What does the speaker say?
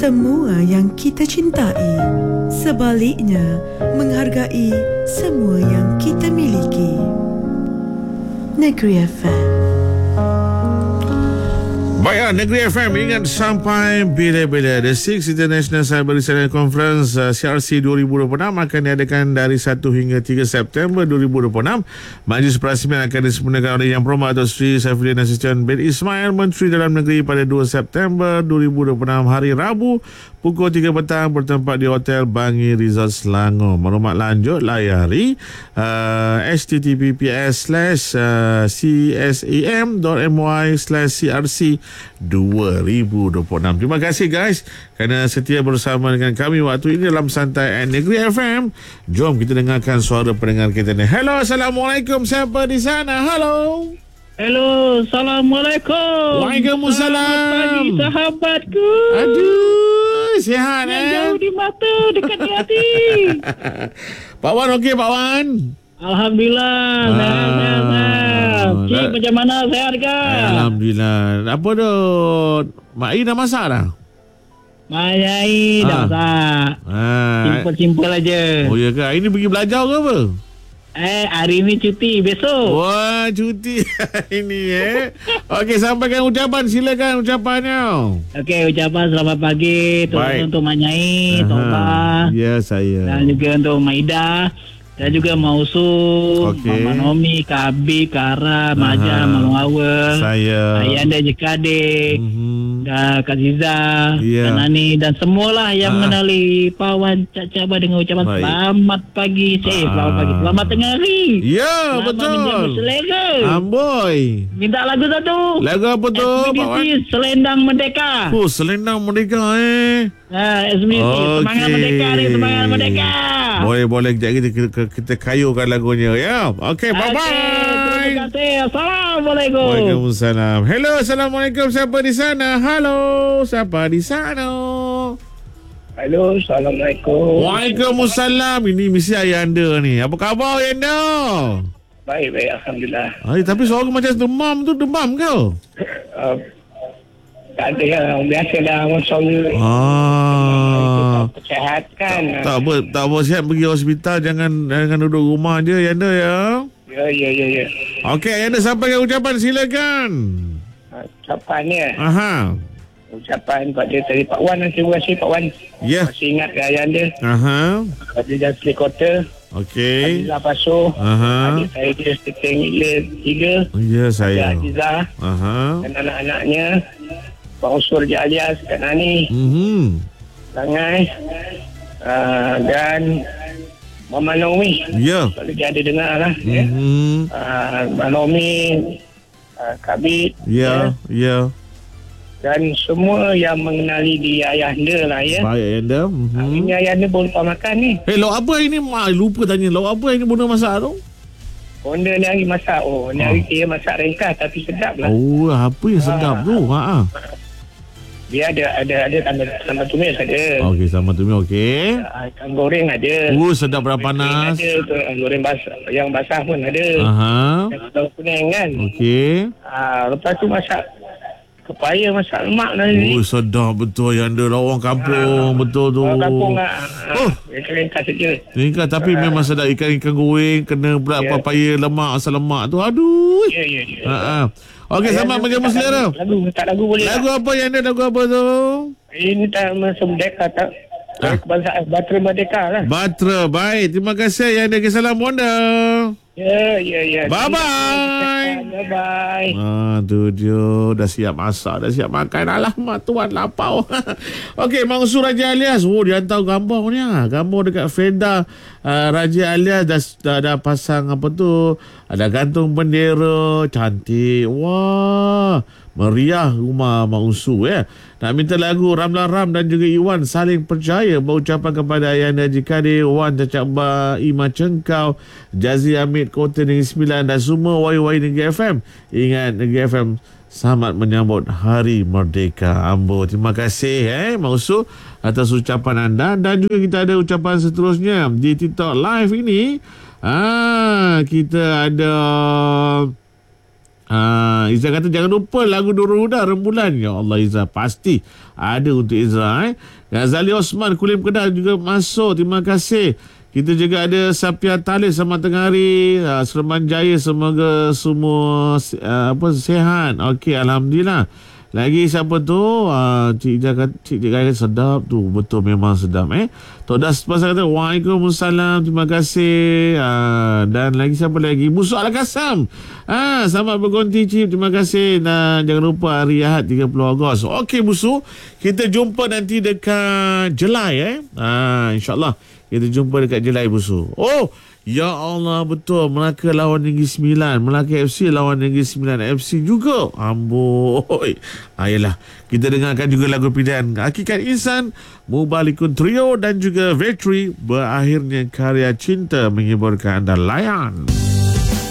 semua yang kita cintai. Sebaliknya, menghargai semua yang kita miliki. Negeri FM. Baiklah, Negeri FM ingat sampai bila-bila. The 6th International Cyber Resilience Conference CRC 2026 akan diadakan dari 1 hingga 3 September 2026. Majlis Perasmian akan disempurnakan oleh Yang Berhormat Datuk Seri Saifuddin Nasution bin Ismail, Menteri Dalam Negeri, pada 2 September 2026 hari Rabu pukul 3 petang bertempat di Hotel Bangi Resort Selangor. Maklumat lanjut layari https://csam.my/crc 2026. Terima kasih guys kerana setia bersama dengan kami waktu ini dalam Santai Negeri FM. Jom kita dengarkan suara pendengar kita ni. Hello, Assalamualaikum. Siapa di sana? Halo. Hello, Assalamualaikum. Waalaikumsalam. Selamat pagi sahabatku. Aduh, sihat yang jauh di mata, dekat di hati. Pak Wan okey Pak Wan? Alhamdulillah, sehat. Cik, macam mana? Sehat ke? Alhamdulillah. Apa tu? Mak Ai dah masak dah? Mak Ai dah masak. Simple-simple aja. Oh ya ke? Ini pergi belajar ke apa? Hari ni cuti, besok. Wah, cuti ini Okey, sampaikan ucapan, silakan ucapannya. Okey, ucapan selamat pagi untuk Mak Nyai, Toba. Ya, saya. Dan juga untuk Mak Ida. Dan juga Mausu, Mama Nomi, Kabi, Kara, Maja, Malung Awal, saya, Ayanda Jekadik, dan Kak Ziza, dan Nani, dan semualah yang mengenali Pak Wan Cak dengan ucapan selamat pagi, selamat pagi, selamat tengah hari. Ya, selamat betul. Menjamu selera. Amboi. Minta lagu satu. Lagu apa tu, Pak Wan? Selendang Merdeka. Oh, Selendang Merdeka SBC, semangat Merdeka ni, semangat Merdeka. Boleh kejap kita kayukan lagunya ya. Okey, bye-bye. Terima kasih. Assalamualaikum. Waalaikumsalam. Hello, Assalamualaikum. Siapa di sana? Halo, siapa di sana? Halo, Assalamualaikum. Waalaikumsalam. Ini mesti ayah anda ni. Apa khabar ayah anda? Baik, Alhamdulillah. Tapi suara macam demam tu, demam ke? Tak ada yang biasa dah suara. Kesihatan. Tak apa sihat pergi hospital, jangan duduk rumah je ayah anda ya. Ya. Okey, ayah anda sampaikan ucapan, silakan. Ucapannya. Ucapan pada tadi Pak Wan, terima kasih Pak Wan. Ya. Masih ingat ke ayah anda? Pada Jasli Kota. Okey. Azizah Pasoh. Adik saya dia Seteng Ilir 3. Ya, saya. Azizah. Dan anak-anaknya. Pak Usul Je alias Kak Nani. Langai. Dan Mama Nomi. Ya. Kalau dia ada dengar lah. Mama Nomi. Kak Bit. Ya. Dan semua yang mengenali dia ayah anda lah ya. Baik ayah anda. Ini ayah anda boleh lupa makan ni. Lauk apa ini? Lupa tanya. Lauk apa ini Bunda masak tu? Bunda ni hari masak. Ni hari dia masak ringkas tapi sedap lah. Apa yang sedap tu? Dia ada sambal tumis ada. Okey, sambal tumis okey. Ikan goreng ada. Sedap berapa panas. Ada goreng basah, yang basah pun ada. Daun kuning kan. Okey. Lepas tu masak kepaya, masak lemak ni. Sedap betul yang ada orang kampung. Betul tu. Orang kampung ringkas saja. Ringkas tapi memang sedap. Ikan goreng kena pula papaya lemak, asam lemak tu. Aduh. Ya. Okey, selamat menjamu selera. Lagu boleh. Lagu apa yang ada? Lagu apa tu? Ini tak masa merdeka tak? Kebangsaan Batra Merdeka lah. Batra, baik. Terima kasih yang ada. Salam Wanda. Ya. Bye-bye. Bye-bye. Tu dia. Dah siap masak, dah siap makan. Alamak, tuan lapau. Okey, Mansur Raja Alias. Dia hantar gambar ni. Gambar dekat Feda. Raja Alias dah pasang apa tu. Ada gantung bendera. Cantik. Wah. Meriah rumah Mak Unsu Nak minta lagu Ramlan Ram dan juga Iwan Saling Percaya. Berucapan kepada Ayahanda Haji Kadir, Wan Cacak Ba, Ima Cengkau, Jazi Hamid Kota Negeri Sembilan dan semua wayu-wayu Negeri FM. Ingat Negeri FM selamat menyambut Hari Merdeka Ambo. Terima kasih Mak Unsu atas ucapan anda. Dan juga kita ada ucapan seterusnya di TikTok Live ini. Kita ada Izzah kata jangan lupa lagu Nurul Huda Rembulan. Ya Allah Izzah, pasti ada untuk Izzah. Ghazali Osman Kulim Kedah juga masuk. Terima kasih. Kita juga ada Sapia Talib, selamat tengah hari. Seremban Jaya, semoga semua sihat. Okey, alhamdulillah. Lagi siapa tu? Cik Jaya sedap tu. Betul, memang sedap. Todas pasal kata Waalaikumsalam, terima kasih. Dan lagi siapa lagi? Busuk Al-Kasam. Selamat berkonti Cip, terima kasih. Dan jangan lupa hari Ahad 30 Ogos. Okey Busuk, kita jumpa nanti dekat Jelai. InsyaAllah kita jumpa dekat Jelai Busuk. Ya Allah, betul. Melaka lawan Negeri Sembilan. Melaka FC lawan Negeri Sembilan FC juga. Amboi. Ayolah, kita dengarkan juga lagu pilihan Hakikat Insan, Mubalikun Trio dan juga Vetri. Berakhirnya karya cinta menghiburkan anda. Layan.